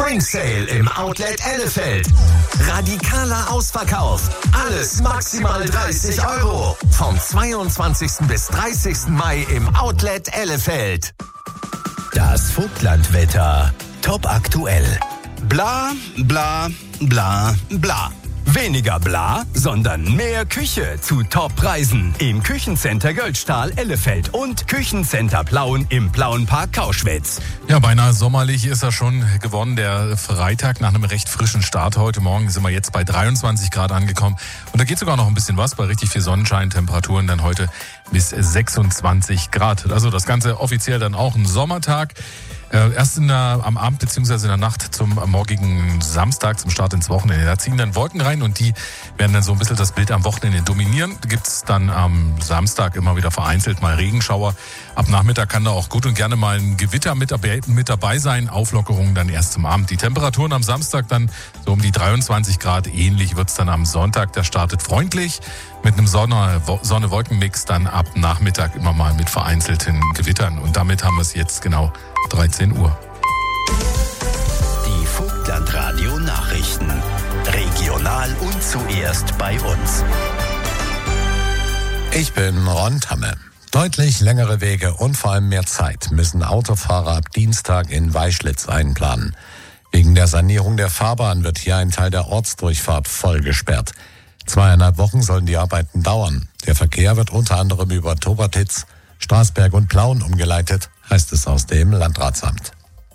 Spring Sale im Outlet Ellefeld. Radikaler Ausverkauf. Alles maximal 30 €. Vom 22. bis 30. Mai im Outlet Ellefeld. Das Vogtlandwetter. Top aktuell. Bla, bla, bla, bla. Weniger bla, sondern mehr Küche zu Top-Preisen im Küchencenter Göldstahl Ellefeld und Küchencenter Plauen im Plauenpark Kauschwitz. Ja, beinahe sommerlich ist er schon geworden, der Freitag nach einem recht frischen Start. Heute Morgen sind wir jetzt bei 23 Grad angekommen. Und da geht sogar noch ein bisschen was bei richtig viel Sonnenschein. Temperaturen dann heute bis 26 Grad. Also das Ganze offiziell dann auch ein Sommertag. Erst am Abend bzw. in der Nacht zum morgigen Samstag, zum Start ins Wochenende. Da ziehen dann Wolken rein und die werden dann so ein bisschen das Bild am Wochenende dominieren. Gibt es dann am Samstag immer wieder vereinzelt mal Regenschauer. Ab Nachmittag kann da auch gut und gerne mal ein Gewitter mit dabei sein. Auflockerungen dann erst zum Abend. Die Temperaturen am Samstag dann so um die 23 Grad. Ähnlich wird's dann am Sonntag. Der startet freundlich mit einem Sonne-Wolken-Mix dann ab Nachmittag immer mal mit vereinzelten Gewittern. Und damit haben wir es jetzt genau 13 Uhr. Die Vogtlandradio Nachrichten. Regional und zuerst bei uns. Ich bin Ron Tamme. Deutlich längere Wege und vor allem mehr Zeit müssen Autofahrer ab Dienstag in Weischlitz einplanen. Wegen der Sanierung der Fahrbahn wird hier ein Teil der Ortsdurchfahrt voll gesperrt. 2,5 Wochen sollen die Arbeiten dauern. Der Verkehr wird unter anderem über Tobertitz, Straßberg und Plauen umgeleitet, heißt es aus dem Landratsamt.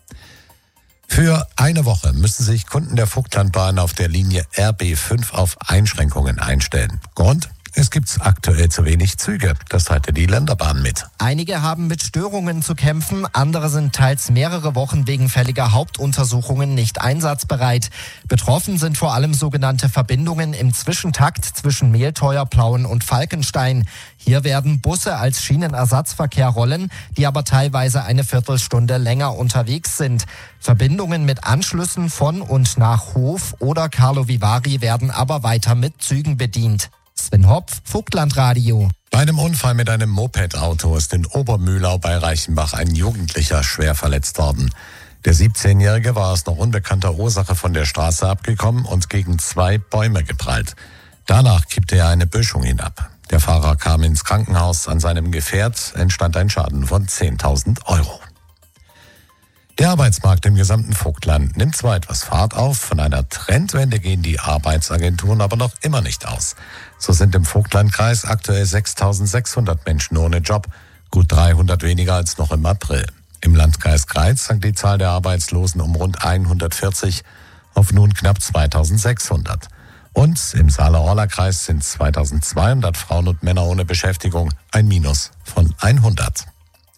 Für eine Woche müssen sich Kunden der Vogtlandbahn auf der Linie RB5 auf Einschränkungen einstellen. Grund? Es gibt aktuell zu wenig Züge. Das teilte die Länderbahn mit. Einige haben mit Störungen zu kämpfen, andere sind teils mehrere Wochen wegen fälliger Hauptuntersuchungen nicht einsatzbereit. Betroffen sind vor allem sogenannte Verbindungen im Zwischentakt zwischen Mehlteuer, Plauen und Falkenstein. Hier werden Busse als Schienenersatzverkehr rollen, die aber teilweise eine Viertelstunde länger unterwegs sind. Verbindungen mit Anschlüssen von und nach Hof oder Carlo Vivari werden aber weiter mit Zügen bedient. Sven Hopf, Vogtlandradio. Bei einem Unfall mit einem Mopedauto ist in Obermühlau bei Reichenbach ein Jugendlicher schwer verletzt worden. Der 17-Jährige war aus noch unbekannter Ursache von der Straße abgekommen und gegen 2 Bäume geprallt. Danach kippte er eine Böschung hinab. Der Fahrer kam ins Krankenhaus. An seinem Gefährt entstand ein Schaden von 10.000 €. Der Arbeitsmarkt im gesamten Vogtland nimmt zwar etwas Fahrt auf, von einer Trendwende gehen die Arbeitsagenturen aber noch immer nicht aus. So sind im Vogtlandkreis aktuell 6.600 Menschen ohne Job, gut 300 weniger als noch im April. Im Landkreis Greiz sank die Zahl der Arbeitslosen um rund 140 auf nun knapp 2.600. Und im Saale-Orla-Kreis sind 2.200 Frauen und Männer ohne Beschäftigung, ein Minus von 100.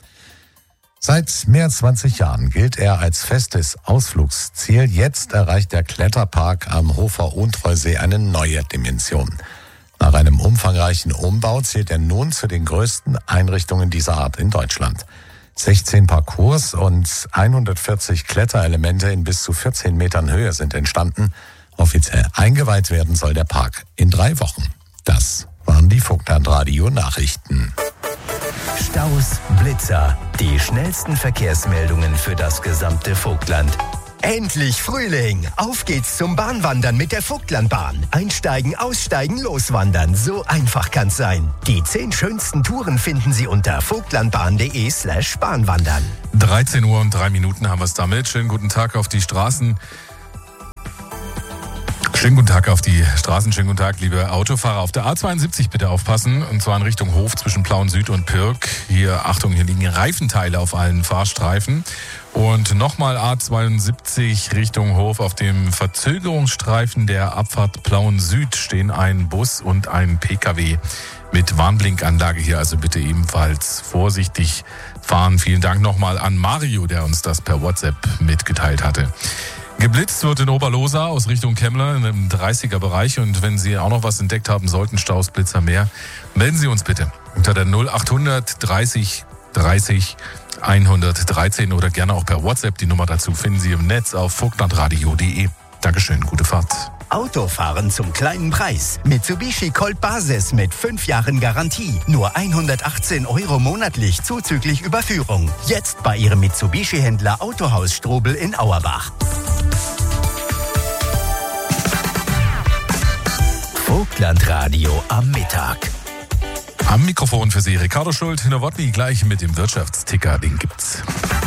Seit mehr als 20 Jahren gilt er als festes Ausflugsziel. Jetzt erreicht der Kletterpark am Hofer-Untreusee eine neue Dimension. Nach einem umfangreichen Umbau zählt er nun zu den größten Einrichtungen dieser Art in Deutschland. 16 Parcours und 140 Kletterelemente in bis zu 14 Metern Höhe sind entstanden. Offiziell eingeweiht werden soll der Park in 3 Wochen. Das waren die Vogtlandradio Nachrichten. Staus, Blitzer, die schnellsten Verkehrsmeldungen für das gesamte Vogtland. Endlich Frühling! Auf geht's zum Bahnwandern mit der Vogtlandbahn. Einsteigen, aussteigen, loswandern. So einfach kann's sein. Die 10 schönsten Touren finden Sie unter vogtlandbahn.de/Bahnwandern. 13 Uhr und 3 Minuten haben wir es damit. Schönen guten Tag auf die Straßen. Schönen guten Tag auf die Straßen, schönen guten Tag, liebe Autofahrer. Auf der A72 bitte aufpassen, und zwar in Richtung Hof zwischen Plauen Süd und Pirk. Hier, Achtung, hier liegen Reifenteile auf allen Fahrstreifen. Und nochmal A72 Richtung Hof. Auf dem Verzögerungsstreifen der Abfahrt Plauen Süd stehen ein Bus und ein PKW mit Warnblinkanlage hier. Also bitte ebenfalls vorsichtig fahren. Vielen Dank nochmal an Mario, der uns das per WhatsApp mitgeteilt hatte. Geblitzt wird in Oberlosa aus Richtung Kemmler im 30er-Bereich. Und wenn Sie auch noch was entdeckt haben sollten, Staus, Blitzer, mehr, melden Sie uns bitte unter der 0800 30 30 113 oder gerne auch per WhatsApp. Die Nummer dazu finden Sie im Netz auf vogtlandradio.de. Dankeschön, gute Fahrt. Autofahren zum kleinen Preis. Mitsubishi Colt Basis mit 5 Jahren Garantie. Nur 118 € monatlich zuzüglich Überführung. Jetzt bei Ihrem Mitsubishi-Händler Autohaus Strobel in Auerbach. Vogtlandradio am Mittag. Am Mikrofon für Sie Ricardo Schult, Nowotny gleich mit dem Wirtschaftsticker, den gibt's.